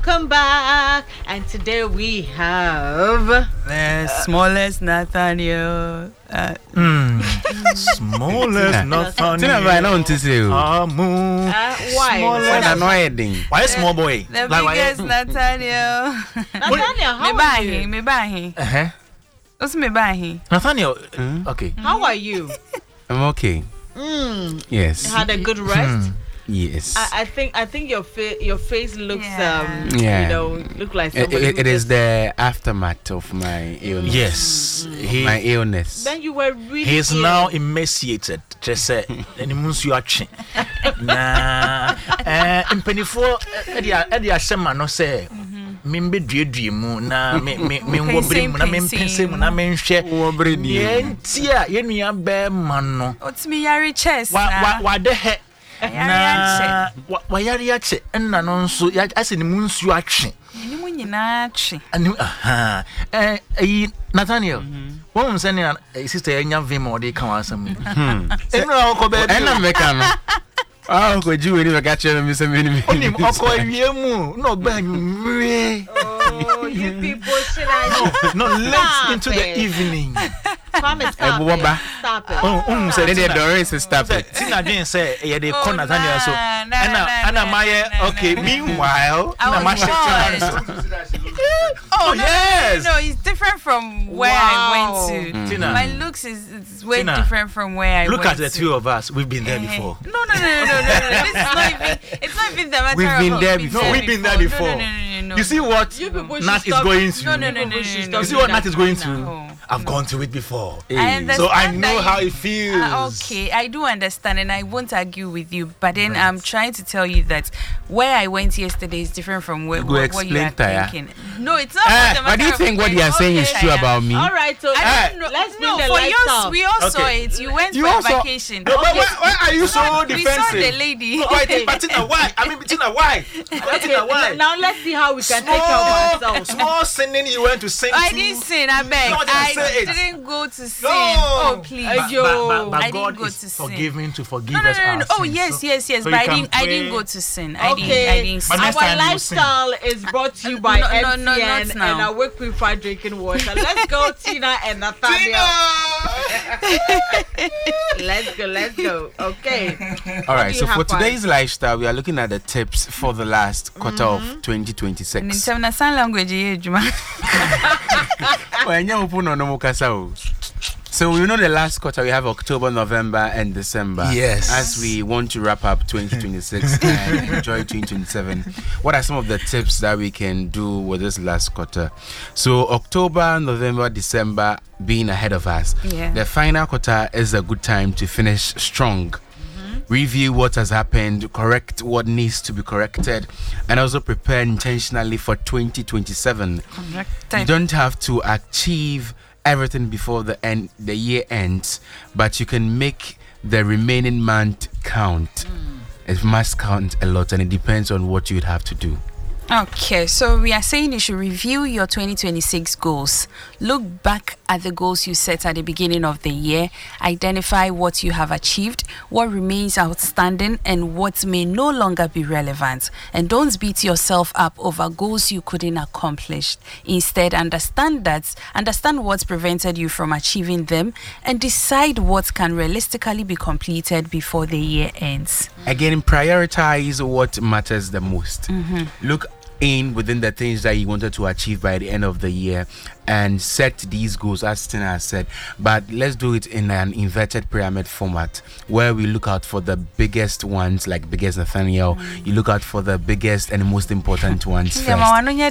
Come back, and today we have the smallest Nathaniel. Smallest Nathaniel. Why? Why small boy? The biggest Nathaniel. Nathaniel, how are you? Me buy him. What's me buy him? Nathaniel, okay. How are you? I'm okay. Yes. Had a good rest. Yes. I think your face looks look like it is the aftermath of my illness. Yes. My illness. Then you were really He's now emaciated. Just say any moons you are chin. Nah. In penny-for Eddie Ashema no say. Mimbe dream na me wobrim na me pensem na me nhwe wobredi entia yenua be man no otimi yare chest wa de he na wa yare ache enna no nso ase ni mu nsu atwe ni mu nyina atwe ani Nathaniel won se ne sister enya vim odi kan asam enra ko be enna meka no ko jiwe ni meka chere mi se mi ni onim oko awiemu no gba nwure you people should I no late into the evening. Promise, stop it. Say the Doris stop it. Tina Jane say yeah they call Nathaniel so Anna Maya okay meanwhile oh yes no it's different from where I went to. Tina. My looks is way different from where I look went at the two of us, we've been there before. No this is not even it's not even the matter we've been there before. No, we've been there before. No. You see what Nat is going through? No. You see what Nat is going through? I've gone through it before. So I know how it feels. Okay, I do understand and I won't argue with you. But then I'm trying to tell you that where I went yesterday is different from what you are thinking. No, it's not. But do you think what you are saying is true about me? All right, so let's bring the lights up. We all saw it. You went for a vacation. Why are you so defensive? We saw the lady. Why? I mean, Bettina, why? Okay, now let's see how we can take care of ourselves. Small sinning you went to sing. I didn't sin, I beg. I didn't go to sin. No. Oh, please. But I God didn't go to is sin. forgiving to forgive No. us our Oh, sins. yes. So But I didn't go to sin. I didn't sin. Our lifestyle is brought to you by MTN and our work purified drinking water. Let's go, Tina and Nathaniel. Let's go. Okay. All right, so for today's lifestyle, we are looking at the tips for the last quarter of 2026. In sign language, So we know the last quarter we have October, November, and December. Yes. As we want to wrap up 2026 and enjoy 2027, what are some of the tips that we can do with this last quarter? So October, November, December being ahead of us. Yeah. The final quarter is a good time to finish strong. Review what has happened, correct what needs to be corrected, and also prepare intentionally for 2027. You don't have to achieve everything before the year ends, but you can make the remaining month count. It must count a lot, and it depends on what you'd have to do. Okay, so we are saying you should review your 2026 goals. Look back at the goals you set at the beginning of the year. Identify what you have achieved, what remains outstanding, and what may no longer be relevant. And don't beat yourself up over goals you couldn't accomplish. Instead, understand what prevented you from achieving them and decide what can realistically be completed before the year ends. Again, prioritize what matters the most. Look in within the things that you wanted to achieve by the end of the year and set these goals, as Tina has said. But let's do it in an inverted pyramid format where we look out for the biggest ones, like biggest Nathaniel. You look out for the biggest and most important ones first.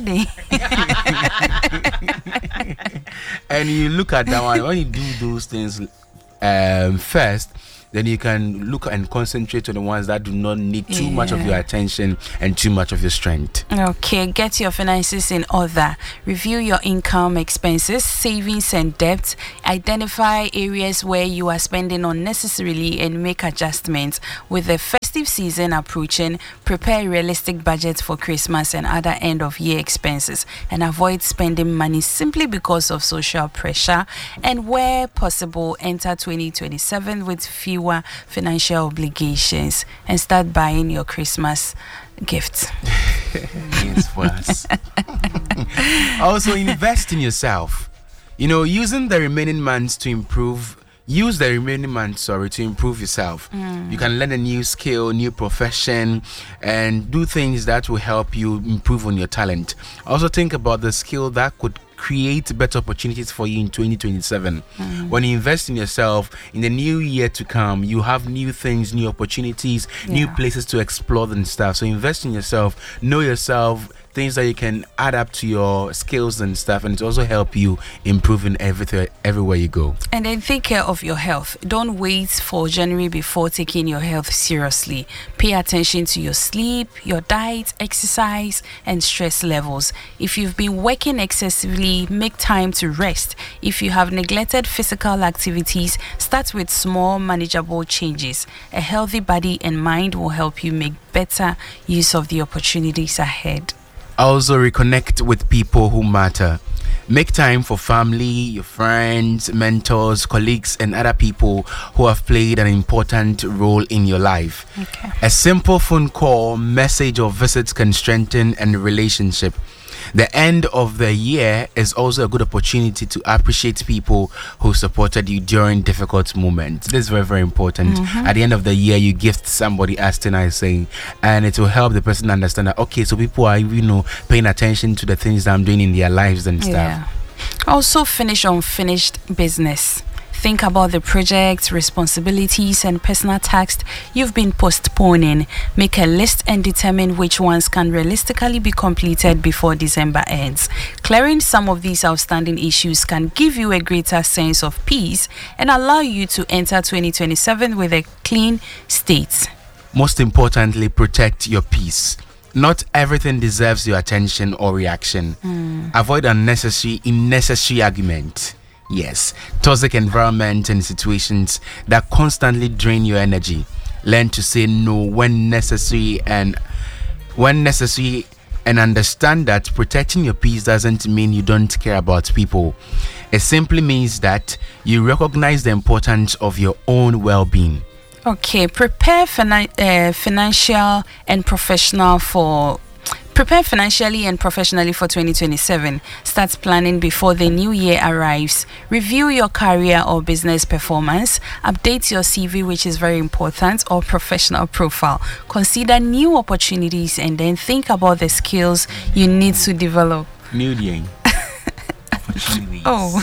And you look at that one. When you do those things first, then you can look and concentrate on the ones that do not need too much of your attention and too much of your strength. Okay, get your finances in order. Review your income, expenses, savings and debts. Identify areas where you are spending unnecessarily and make adjustments. With the festive season approaching, prepare a realistic budget for Christmas and other end-of-year expenses and avoid spending money simply because of social pressure. And where possible, enter 2027 with fewer financial obligations and start buying your Christmas gifts. Yes, for us. Also, invest in yourself. Use the remaining months to improve yourself. You can learn a new skill, new profession, and do things that will help you improve on your talent. Also think about the skill that could create better opportunities for you in 2027. When you invest in yourself, in the new year to come, you have new things, new opportunities, new places to explore and stuff. So invest in yourself, know yourself, things that you can add up to your skills and stuff, and it also help you improve in everywhere you go. And then take care of your health. Don't wait for January before taking your health seriously. Pay attention to your sleep, your diet, exercise, and stress levels. If you've been working excessively, make time to rest. If you have neglected physical activities, start with small, manageable changes. A healthy body and mind will help you make better use of the opportunities ahead. Also, reconnect with people who matter. Make time for family, your friends, mentors, colleagues, and other people who have played an important role in your life. Okay. A simple phone call, message, or visit can strengthen a relationship. The end of the year is also a good opportunity to appreciate people who supported you during difficult moments. This is very, very important. At the end of the year, you gift somebody, as Tina is saying, and it will help the person understand that, okay, so people are, paying attention to the things that I'm doing in their lives and stuff. Yeah. Also, finish unfinished business. Think about the projects, responsibilities, and personal tasks you've been postponing. Make a list and determine which ones can realistically be completed before December ends. Clearing some of these outstanding issues can give you a greater sense of peace and allow you to enter 2027 with a clean state. Most importantly, protect your peace. Not everything deserves your attention or reaction. Avoid unnecessary argument. Yes, toxic environment and situations that constantly drain your energy. Learn to say no when necessary and understand that protecting your peace doesn't mean you don't care about people. It simply means that you recognize the importance of your own well-being. Okay, prepare financially and professionally for 2027. Start planning before the new year arrives. Review your career or business performance. Update your CV, which is very important, or professional profile. Consider new opportunities and then think about the skills you need to develop. New year. Opportunities. Oh.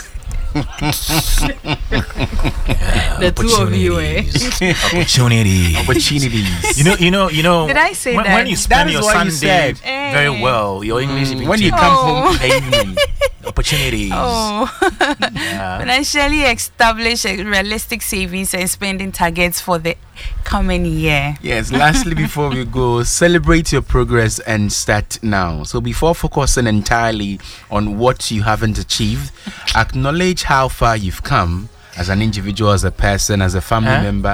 The two of you, Opportunities. You know. Did I say that? When you spend your what you Sunday said. very well, your English. When you come home in the evening. Opportunities. Financially establish a realistic savings and spending targets for the coming year. Yes, lastly, before we go, celebrate your progress and start now. So before focusing entirely on what you haven't achieved, acknowledge how far you've come as an individual, as a person, as a family member.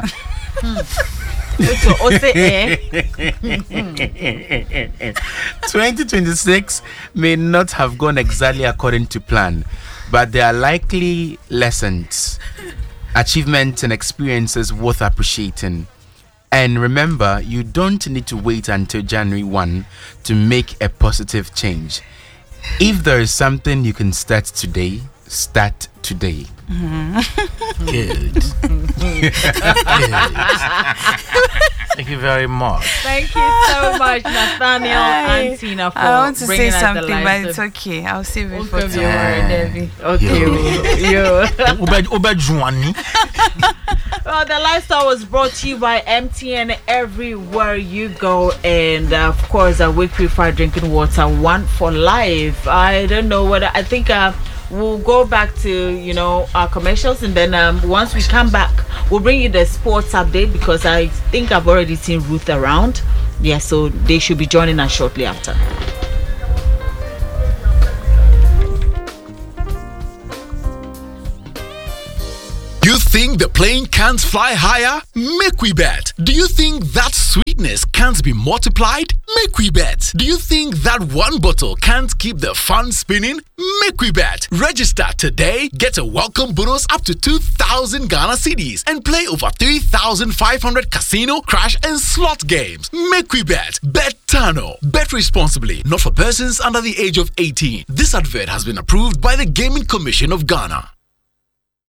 2026 may not have gone exactly according to plan, but there are likely lessons, achievements, and experiences worth appreciating. And remember, you don't need to wait until January 1 to make a positive change. If there is something you can start today, start today. Good. Thank you very much. Thank you so much, Nathaniel and Tina, for I want to say bringing us something, the but it's okay. I'll save it for Okay, tomorrow, Debbie. Okay, you. Juani. Well, the lifestyle was brought to you by MTN everywhere you go, and of course, we prefer drinking water, one for life. I don't know whether I think we'll go back to our commercials, and then once we come back, we'll bring you the sports update because I think I've already seen Ruth around. Yeah, so they should be joining us shortly after. You think the plane can't fly higher? Make we bet. Do you think that's sweet? sweetness can't be multiplied? Make we bet. Do you think that one bottle can't keep the fun spinning? Make we bet. Register today, get a welcome bonus up to 2,000 Ghana cedis, and play over 3,500 casino, crash, and slot games. Make we bet. Bet Tano. Bet responsibly. Not for persons under the age of 18. This advert has been approved by the Gaming Commission of Ghana.